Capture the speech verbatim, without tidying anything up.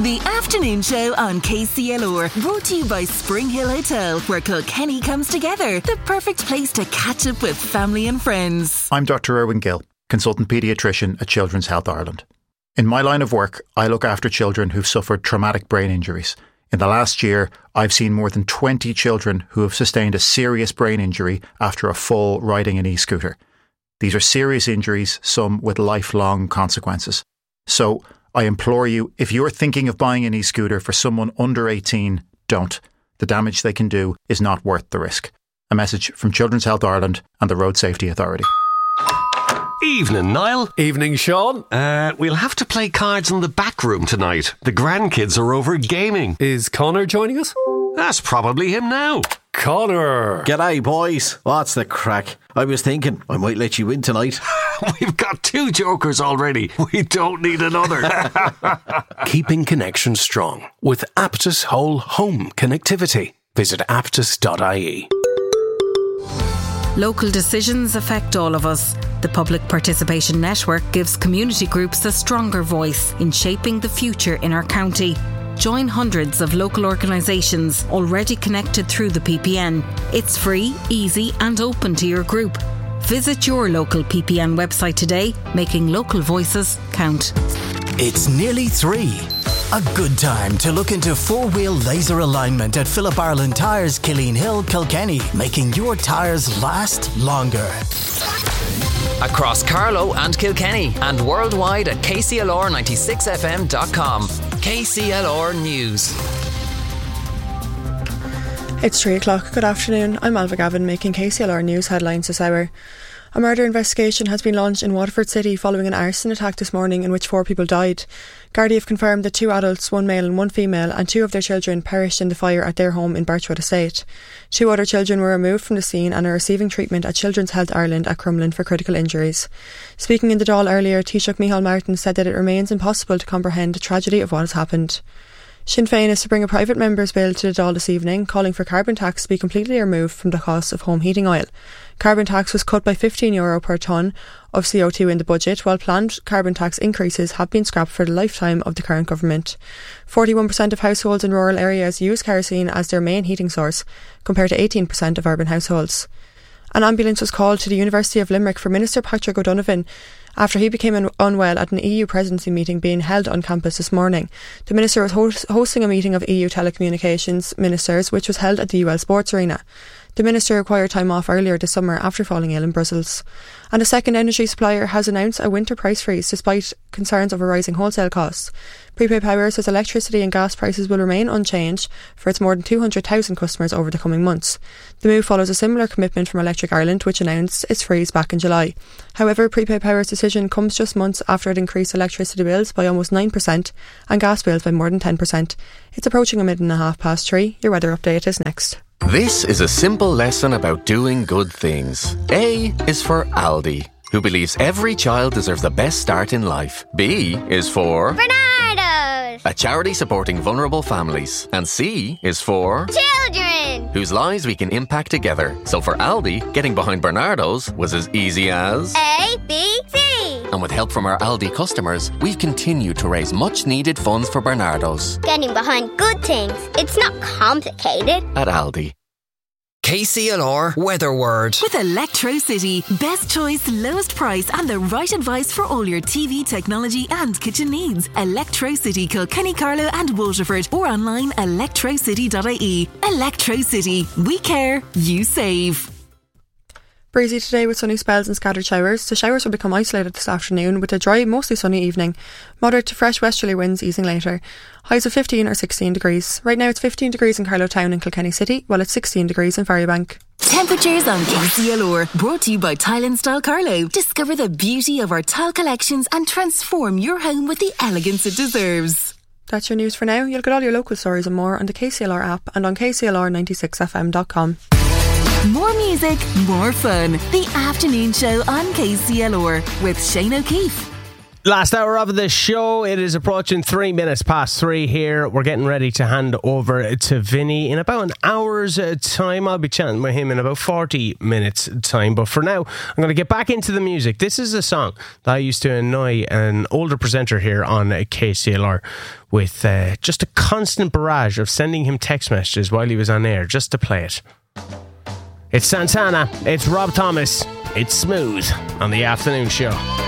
The Afternoon Show on K C L R, brought to you by Spring Hill Hotel, where Kilkenny comes together. The perfect place to catch up with family and friends. I'm Doctor Erwin Gill, consultant paediatrician at Children's Health Ireland. In my line of work, I look after children who've suffered traumatic brain injuries. In the last year, I've seen more than twenty children who have sustained a serious brain injury after a fall riding an e-scooter. These are serious injuries, some with lifelong consequences. So, I implore you, if you're thinking of buying an e-scooter for someone under eighteen, don't. The damage they can do is not worth the risk. A message from Children's Health Ireland and the Road Safety Authority. Evening, Niall. Evening, Sean. Uh, we'll have to play cards in the back room tonight. The grandkids are over gaming. Is Connor joining us? That's probably him now. Connor. G'day, boys. What's the crack? I was thinking I might let you in tonight. We've got two jokers already. We don't need another. Keeping connection strong with Aptus Whole Home Connectivity. Visit aptus dot I E. Local decisions affect all of us. The Public Participation Network gives community groups a stronger voice in shaping the future in our county. Join hundreds of local organisations already connected through the P P N. It's free, easy and open to your group. Visit your local P P N website today, making local voices count. It's nearly three. A good time to look into four-wheel laser alignment at Philip Ireland Tyres, Killeen Hill, Kilkenny, making your tyres last longer. Across Carlow and Kilkenny and worldwide at K C L R ninety-six F M dot com. K C L R News. It's three o'clock. Good afternoon. I'm Alva Gavin making K C L R News headlines this hour. A murder investigation has been launched in Waterford City following an arson attack this morning in which four people died. Gardaí have confirmed that two adults, one male and one female, and two of their children perished in the fire at their home in Birchwood Estate. Two other children were removed from the scene and are receiving treatment at Children's Health Ireland at Crumlin for critical injuries. Speaking in the Dáil earlier, Taoiseach Micheál Martin said that it remains impossible to comprehend the tragedy of what has happened. Sinn Féin is to bring a private member's bill to the Dáil this evening, calling for carbon tax to be completely removed from the cost of home heating oil. Carbon tax was cut by fifteen euro per tonne of C O two in the budget, while planned carbon tax increases have been scrapped for the lifetime of the current government. forty-one percent of households in rural areas use kerosene as their main heating source, compared to eighteen percent of urban households. An ambulance was called to the University of Limerick for Minister Patrick O'Donovan after he became un- unwell at an E U presidency meeting being held on campus this morning. The Minister was host- hosting a meeting of E U telecommunications ministers, which was held at the U L Sports Arena. The Minister required time off earlier this summer after falling ill in Brussels. And a second energy supplier has announced a winter price freeze despite concerns over rising wholesale costs. Prepaid Power says electricity and gas prices will remain unchanged for its more than two hundred thousand customers over the coming months. The move follows a similar commitment from Electric Ireland, which announced its freeze back in July. However, Prepaid Power's decision comes just months after it increased electricity bills by almost nine percent and gas bills by more than ten percent. It's approaching a minute and a half past three. Your weather update is next. This is a simple lesson about doing good things. A is for Aldi, who believes every child deserves the best start in life. B is for Bernardo's, a charity supporting vulnerable families. And C is for children, whose lives we can impact together. So for Aldi, getting behind Bernardo's was as easy as A, B, C. And with help from our Aldi customers, we've continued to raise much needed funds for Bernardo's. Getting behind good things. It's not complicated. At Aldi. K C L R Weather Word. With Electrocity, best choice, lowest price and the right advice for all your T V, technology and kitchen needs. Electrocity, Kilkenny, Carlow and Waterford, or online electrocity dot I E. Electrocity. We care, you save. Breezy today with sunny spells and scattered showers. The showers will become isolated this afternoon with a dry, mostly sunny evening. Moderate to fresh westerly winds easing later. Highs of fifteen or sixteen degrees. Right now it's fifteen degrees in Carlow Town and Kilkenny City, while it's sixteen degrees in Ferrybank. Temperatures on K C L R, brought to you by Tile and Style Carlow. Discover the beauty of our tile collections and transform your home with the elegance it deserves. That's your news for now. You'll get all your local stories and more on the K C L R app and on K C L R ninety-six F M dot com. More music, more fun. The Afternoon Show on K C L R with Shane O'Keefe. Last hour of the show. It is approaching three minutes past three here. We're getting ready to hand over to Vinny in about an hour's uh, time. I'll be chatting with him in about forty minutes time. But for now, I'm going to get back into the music. This is a song that I used to annoy an older presenter here on K C L R with uh, just a constant barrage of sending him text messages while he was on air just to play it. It's Santana. It's Rob Thomas. It's Smooth on the afternoon show.